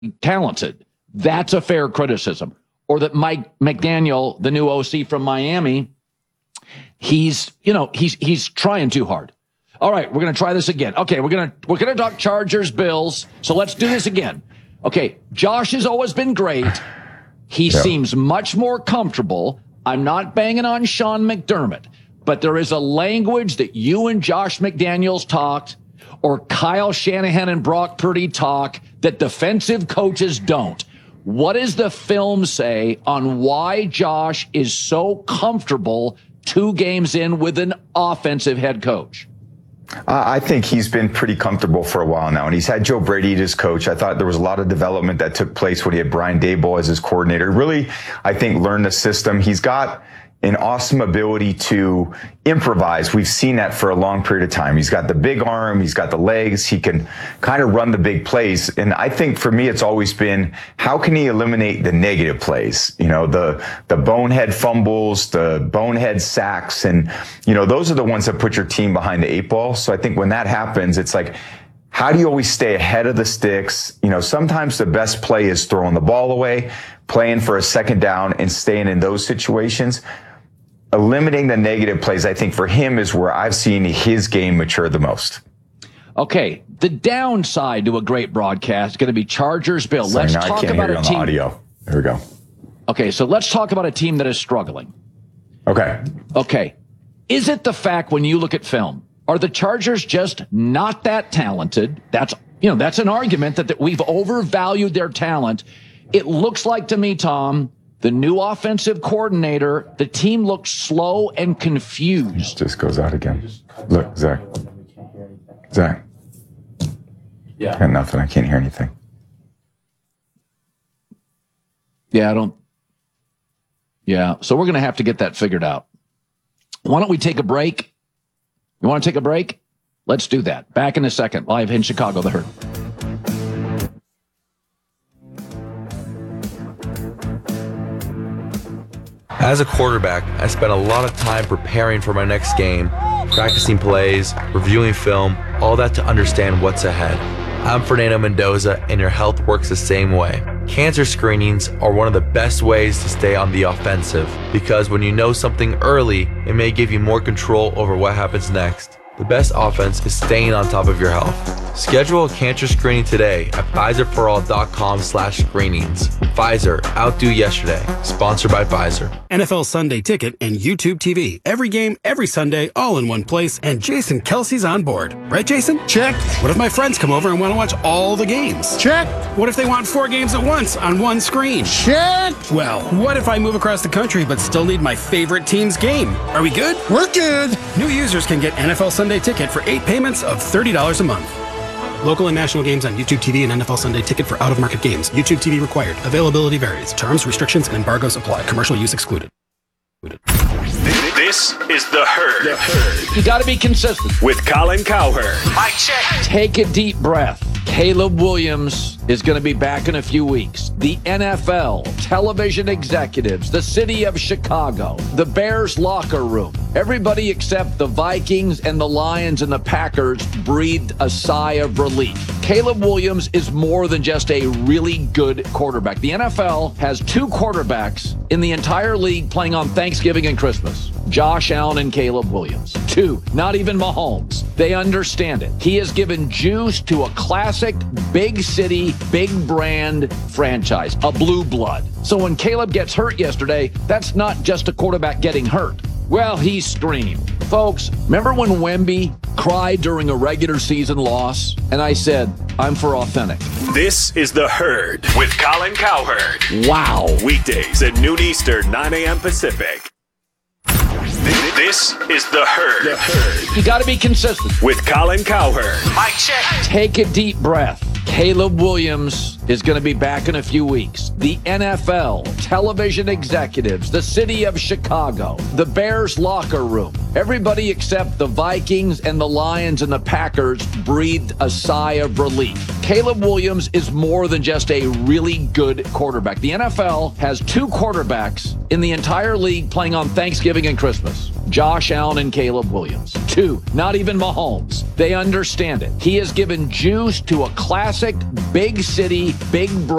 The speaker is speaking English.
talented. That's a fair criticism. Or that Mike McDaniel, the new OC from Miami, he's trying too hard. All right, we're going to try this again. Okay, we're going to talk Chargers, Bills. So let's do this again. Okay, Josh has always been great. He seems much more comfortable. I'm not banging on Sean McDermott, but there is a language that you and Josh McDaniels talked, or Kyle Shanahan and Brock Purdy talk, that defensive coaches don't. What does the film say on why Josh is so comfortable 2 games in with an offensive head coach? I think he's been pretty comfortable for a while now, and he's had Joe Brady as his coach. I thought there was a lot of development that took place when he had Brian Daboll as his coordinator. Really, I think, learned the system. He's got an awesome ability to improvise. We've seen that for a long period of time. He's got the big arm. He's got the legs. He can kind of run the big plays. And I think for me, it's always been, how can he eliminate the negative plays? You know, the bonehead fumbles, the bonehead sacks. And, you know, those are the ones that put your team behind the 8 ball. So I think when that happens, it's like, how do you always stay ahead of the sticks? You know, sometimes the best play is throwing the ball away, playing for a second down, and staying in those situations. Eliminating the negative plays, I think, for him is where I've seen his game mature the most. Okay, the downside to a great broadcast is going to be Chargers, Bill. Let's talk about a team. Audio. There we go. Okay, so let's talk about a team that is struggling. Okay. Is it the fact when you look at film, are the Chargers just not that talented? That's an argument that we've overvalued their talent. It looks like to me, Tom, the new offensive coordinator, the team looks slow and confused. Just goes out again. Look, Zach. Yeah. I got nothing. I can't hear anything. Yeah, so we're going to have to get that figured out. Why don't we take a break? You want to take a break? Let's do that. Back in a second, live in Chicago, The Herd. As a quarterback, I spent a lot of time preparing for my next game, practicing plays, reviewing film, all that to understand what's ahead. I'm Fernando Mendoza, and your health works the same way. Cancer screenings are one of the best ways to stay on the offensive, because when you know something early, it may give you more control over what happens next. The best offense is staying on top of your health. Schedule a cancer screening today at PfizerForAll.com/screenings. Pfizer, outdo yesterday. Sponsored by Pfizer. NFL Sunday Ticket and YouTube TV. Every game, every Sunday, all in one place. And Jason Kelsey's on board. Right, Jason? Check. What if my friends come over and want to watch all the games? Check. What if they want 4 games at once on one screen? Check. Well, what if I move across the country but still need my favorite team's game? Are we good? We're good. New users can get NFL Sunday Ticket for 8 payments of $30 a month. Local and national games on YouTube TV and NFL Sunday Ticket for out-of-market games. YouTube TV required. Availability varies. Terms, restrictions, and embargoes apply. Commercial use excluded. This is The Herd. The Herd. You got to be consistent. With Colin Cowherd. Mic check. Take a deep breath. Caleb Williams is going to be back in a few weeks. The NFL, television executives, the city of Chicago, the Bears locker room, everybody except the Vikings and the Lions and the Packers breathed a sigh of relief. Caleb Williams is more than just a really good quarterback. The NFL has 2 quarterbacks in the entire league playing on Thanksgiving and Christmas. Josh Allen and Caleb Williams. 2, not even Mahomes. They understand it. He has given juice to a classic, big city, big brand franchise, a blue blood. So when Caleb gets hurt yesterday, that's not just a quarterback getting hurt. Well, he screamed. Folks, remember when Wemby cried during a regular season loss? And I said, I'm for authentic. This is The Herd with Colin Cowherd. Wow. Weekdays at noon Eastern, 9 a.m. Pacific. This is The Herd. The Herd. You got to be consistent. With Colin Cowherd. Mic check. Take a deep breath. Caleb Williams is going to be back in a few weeks. The NFL, television executives, the city of Chicago, the Bears locker room, Everybody except the Vikings and the Lions and the Packers breathed a sigh of relief. Caleb Williams is more than just a really good quarterback. The NFL has 2 quarterbacks in the entire league playing on Thanksgiving and Christmas. Josh Allen and Caleb Williams. 2, not even Mahomes. They understand it. He has given juice to a classic, big city, big